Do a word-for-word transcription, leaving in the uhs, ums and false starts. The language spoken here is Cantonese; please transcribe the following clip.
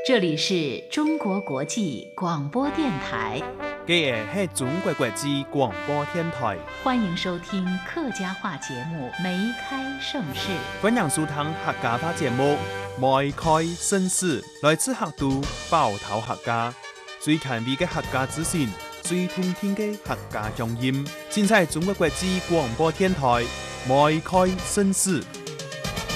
这里是中国国际广播电台， 这个是中国国际广播电台， 欢迎收听客家话节目《梅开盛世》。 欢迎收听客家话节目《梅开盛世》，来自客都包头客家，最权威的客家资讯，最通天的客家乡音，尽在中国国际广播电台《梅开盛世》。